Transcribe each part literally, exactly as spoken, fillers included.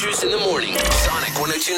Andrews in the morning. Sonic one oh two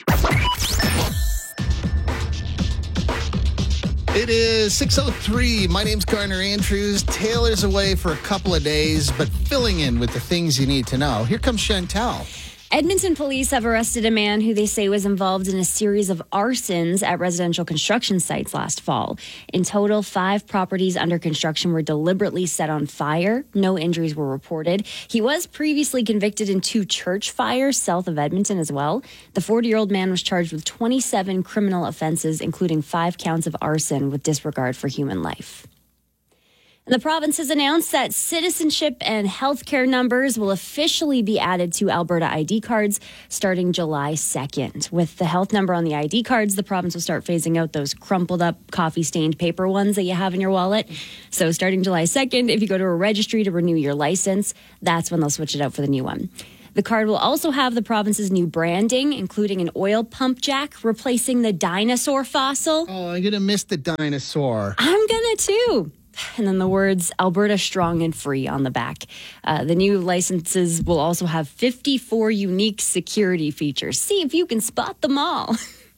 point nine. It is six oh three. My name's Garner Andrews. Taylor's away for a couple of days, but filling in with the things you need to know. Here comes Chantal. Edmonton police have arrested a man who they say was involved in a series of arsons at residential construction sites last fall. In total, five properties under construction were deliberately set on fire. No injuries were reported. He was previously convicted in two church fires south of Edmonton as well. The forty-year-old man was charged with twenty-seven criminal offenses, including five counts of arson with disregard for human life. The province has announced that citizenship and healthcare numbers will officially be added to Alberta I D cards starting July second. With the health number on the I D cards, the province will start phasing out those crumpled up, coffee-stained paper ones that you have in your wallet. So starting July second, if you go to a registry to renew your license, that's when they'll switch it out for the new one. The card will also have the province's new branding, including an oil pump jack replacing the dinosaur fossil. Oh, I'm going to miss the dinosaur. I'm going to too. And then the words Alberta Strong and Free on the back. Uh, the new licenses will also have fifty-four unique security features. See if you can spot them all.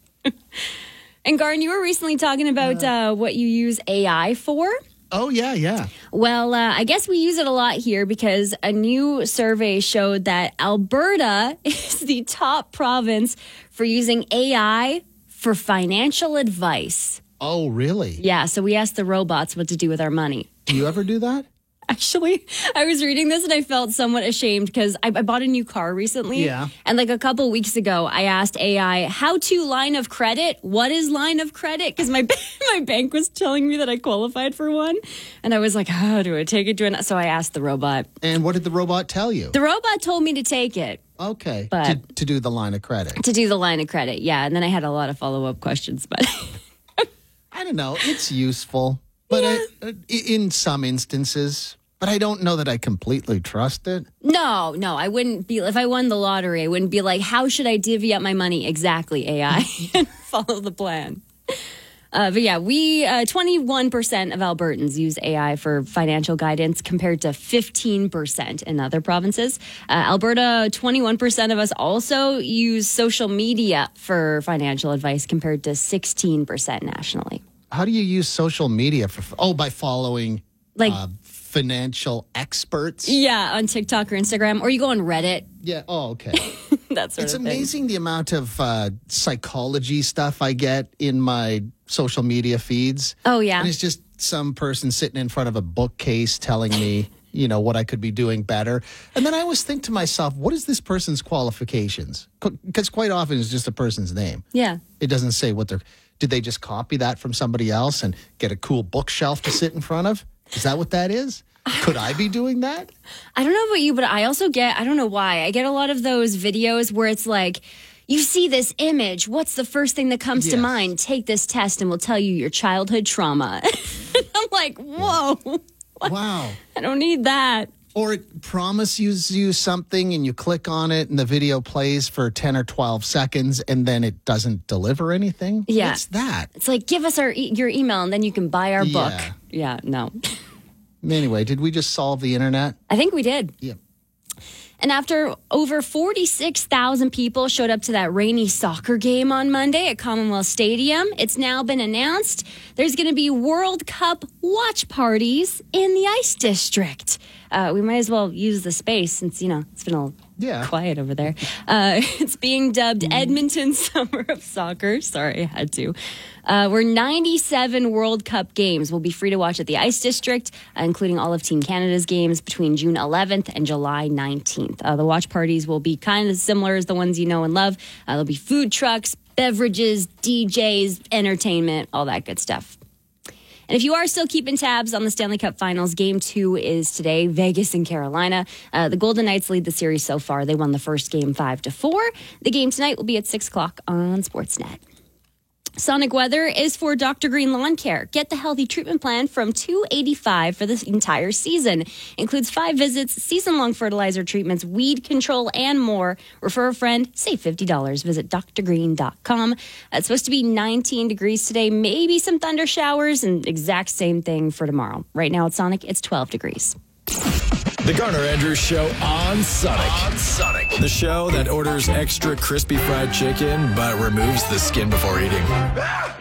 And Garn, you were recently talking about uh, what you use A I for. Oh, yeah, yeah. Well, uh, I guess we use it a lot here because a new survey showed that Alberta is the top province for using A I for financial advice. Oh, really? Yeah, so we asked the robots what to do with our money. Do you ever do that? Actually, I was reading this and I felt somewhat ashamed because I, I bought a new car recently. Yeah. And like a couple weeks ago, I asked A I, how to line of credit? What is line of credit? Because my, my bank was telling me that I qualified for one. And I was like, how do I take it to an... So I asked the robot. And what did the robot tell you? The robot told me to take it. Okay. But to, to do the line of credit. To do the line of credit, yeah. And then I had a lot of follow-up questions, but... I don't know. It's useful, but Yeah. I, in some instances, but I don't know that I completely trust it. No, no, I wouldn't be, if I won the lottery, I wouldn't be like, how should I divvy up my money? Exactly, A I, and follow the plan. Uh, but yeah, we, uh, twenty-one percent of Albertans use A I for financial guidance compared to fifteen percent in other provinces. Uh, Alberta, twenty-one percent of us also use social media for financial advice compared to sixteen percent nationally. How do you use social media for? Oh, by following Like, uh, financial experts. yeah, on TikTok or Instagram, or you go on Reddit. Yeah. Oh, okay. That sort It's of thing. amazing the amount of uh, psychology stuff I get in my social media feeds. Oh, yeah. And it's just some person sitting in front of a bookcase telling me, you know, what I could be doing better. And then I always think to myself, what is this person's qualifications? Because quite often it's just a person's name. Yeah. It doesn't say what they're... Did they just copy that from somebody else and get a cool bookshelf to sit in front of? Is that what that is? Could I be doing that? I don't know about you, but I also get, I don't know why, I get a lot of those videos where it's like, you see this image, what's the first thing that comes Yes. to mind? Take this test and we'll tell you your childhood trauma. I'm like, whoa, what? Wow. I don't need that. Or it promises you something and you click on it and the video plays for ten or twelve seconds and then it doesn't deliver anything? Yeah. What's that? It's like, give us our e- your email and then you can buy our book. Yeah. Yeah, no. Anyway, did we just solve the internet? I think we did. Yeah. And after over forty-six thousand people showed up to that rainy soccer game on Monday at Commonwealth Stadium, it's now been announced there's going to be World Cup watch parties in the Ice District. Uh, we might as well use the space since, you know, it's been all Yeah. quiet over there. Uh, it's being dubbed Edmonton Summer of Soccer. Sorry, I had to. Uh, where ninety-seven World Cup games will be free to watch at the Ice District, uh, including all of Team Canada's games between June eleventh and July nineteenth. Uh, the watch parties will be kind of similar as the ones you know and love. Uh, there'll be food trucks, beverages, D Js, entertainment, all that good stuff. And if you are still keeping tabs on the Stanley Cup Finals, Game two is today, Vegas and Carolina. Uh, the Golden Knights lead the series so far. They won the first game five to four. The game tonight will be at six o'clock on Sportsnet. Sonic weather is for Doctor Green Lawn Care. Get the healthy treatment plan from two hundred eighty-five dollars for this entire season. Includes five visits, season-long fertilizer treatments, weed control, and more. Refer a friend, save fifty dollars. Visit d r green dot com. It's supposed to be nineteen degrees today, maybe some thunder showers, and exact same thing for tomorrow. Right now at Sonic, it's twelve degrees. The Garner Andrews Show on Sonic. On Sonic. The show that orders extra crispy fried chicken but removes the skin before eating.